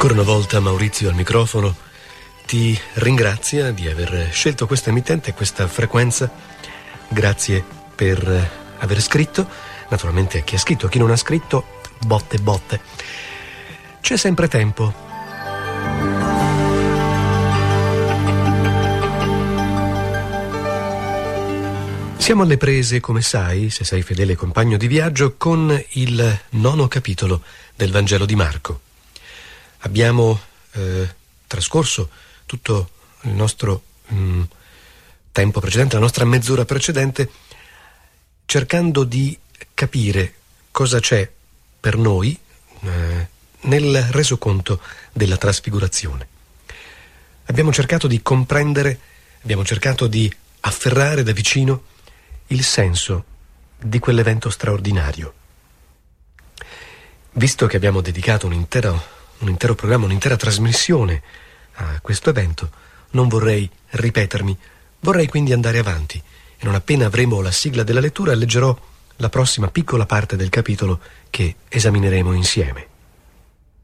Ancora una volta Maurizio al microfono ti ringrazia di aver scelto questa emittente e questa frequenza. Grazie per aver scritto, naturalmente a chi ha scritto, a chi non ha scritto, botte. C'è sempre tempo. Siamo alle prese, come sai, se sei fedele compagno di viaggio, con il 9° capitolo del Vangelo di Marco. Abbiamo trascorso tutto il nostro tempo precedente, la nostra mezz'ora precedente, cercando di capire cosa c'è per noi nel resoconto della trasfigurazione. Abbiamo cercato di comprendere, abbiamo cercato di afferrare da vicino il senso di quell'evento straordinario. Visto che abbiamo dedicato un intero programma, un'intera trasmissione a questo evento, non vorrei ripetermi, vorrei quindi andare avanti e non appena avremo la sigla della lettura leggerò la prossima piccola parte del capitolo che esamineremo insieme.